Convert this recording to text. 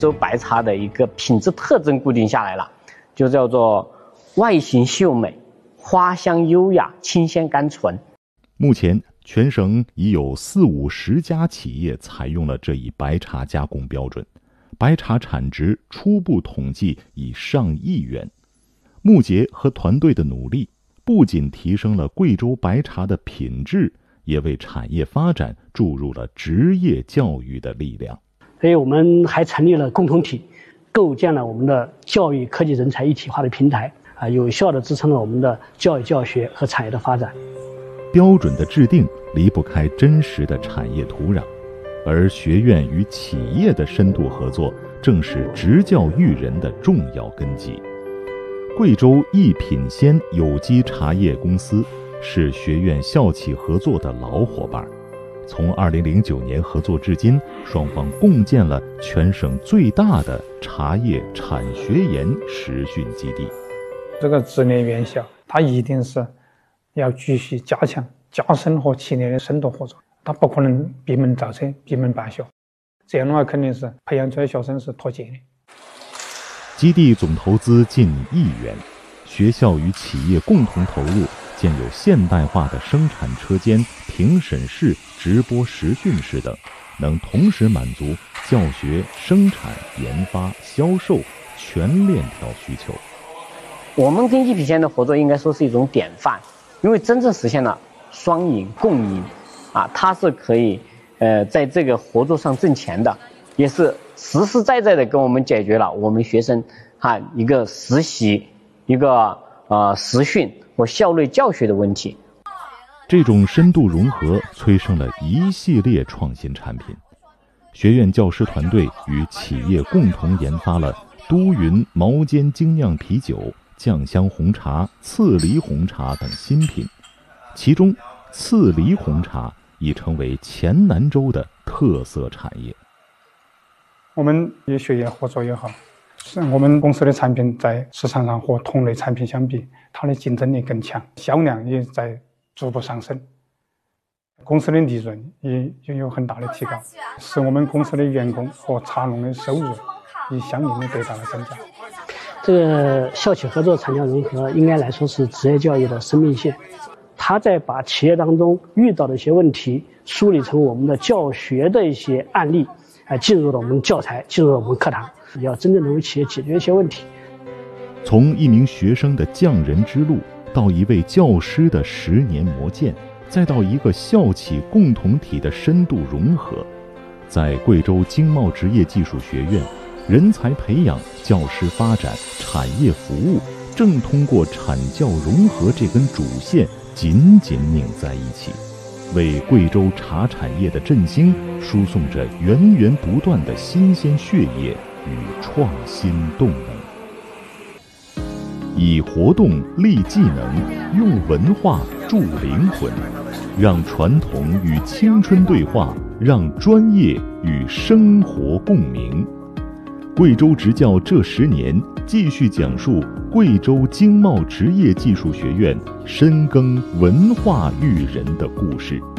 州白茶的一个品质特征固定下来了，就叫做外形秀美、花香优雅、清鲜甘醇。 目前全省已有40-50家企业采用了这一白茶加工标准，白茶产值初步统计已上亿元。木杰和团队的努力，不仅提升了贵州白茶的品质，也为产业发展注入了职业教育的力量。 所以我们还成立了共同体，构建了我们的教育科技人才一体化的平台，有效地支撑了我们的教育教学和产业的发展。 标准的制定离不开真实的产业土壤，而学院与企业的深度合作正是职教育人的重要根基。贵州一品鲜有机茶叶公司是学院校企合作的老伙伴，从2009年合作至今，双方共建了全省最大的茶叶产学研实训基地。 这个职业院校它一定是要继续加强加深和企业的深度合作，它不可能闭门造车、闭门办学，这样的话肯定是培养出来学生是脱节的。 基地总投资近1亿元，学校与企业共同投入，建有现代化的生产车间、评审室、直播实训室等，能同时满足教学、生产、研发、销售全链条需求。 我们跟一品鲜的合作应该说是一种典范，因为真正实现了双赢共赢它是可以在这个合作上挣钱的，也是实实在在的跟我们解决了我们学生一个实习、一个实训或校内教学的问题。 这种深度融合催生了一系列创新产品。学院教师团队与企业共同研发了都匀毛尖精酿啤酒、酱香红茶、刺梨红茶等新品，其中刺梨红茶已成为黔南州的特色产业。 我们与学业合作也好，我们公司的产品在市场上和同类产品相比，它的竞争力更强，销量也在逐步上升，公司的利润也有很大的提高，使我们公司的员工和茶农的收入也相应的得到了增加。 这个校企合作产教融合应该来说是职业教育的生命线，它在把企业当中遇到的一些问题梳理成我们的教学的一些案例，进入了我们教材，进入了我们课堂，要真正能为企业解决一些问题。 从一名学生的匠人之路，到一位教师的10年磨剑，再到一个校企共同体的深度融合，在贵州经贸职业技术学院，人才培养、教师发展、产业服务，正通过产教融合这根主线紧紧拧在一起，为贵州茶产业的振兴输送着源源不断的新鲜血液与创新动能。以活动立技能，用文化助灵魂，让传统与青春对话，让专业与生活共鸣。贵州职教这10年继续讲述贵州经贸职业技术学院深耕文化育人的故事。